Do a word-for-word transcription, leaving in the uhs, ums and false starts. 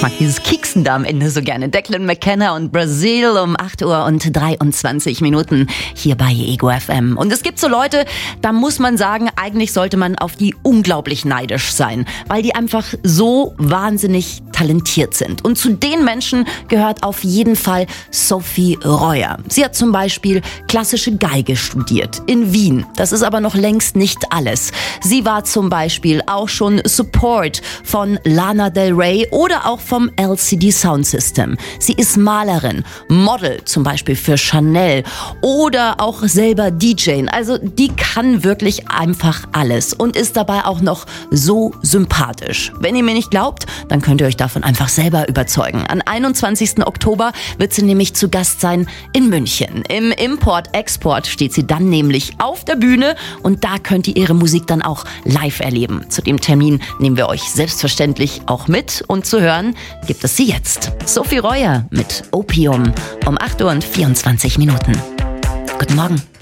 mag dieses Kieksen da am Ende so gerne. Declan McKenna und Brazil um acht Uhr und dreiundzwanzig Minuten hier bei Ego F M. Und es gibt so Leute, da muss man sagen, eigentlich sollte man auf die unglaublich neidisch sein, weil die einfach so wahnsinnig talentiert sind. Und zu den Menschen gehört auf jeden Fall Sophie Royer. Sie hat zum Beispiel klassische Geige studiert in Wien. Das ist aber noch längst nicht alles. Sie war zum Beispiel auch schon Support von Lana Del Rey oder auch vom L C D Sound System. Sie ist Malerin, Model zum Beispiel für Chanel oder auch selber D J. Also die kann wirklich einfach alles und ist dabei auch noch so sympathisch. Wenn ihr mir nicht glaubt, dann könnt ihr euch davon einfach selber überzeugen. Am einundzwanzigsten Oktober wird sie nämlich zu Gast sein in München. Im Import-Export steht sie dann nämlich auf der Bühne und da könnt ihr ihre Musik dann auch live erleben. Zu dem Termin nehmen wir euch selbstverständlich auch mit und zu hören gibt es sie jetzt. Sophie Royer mit Opium um acht Uhr und vierundzwanzig Minuten. Guten Morgen.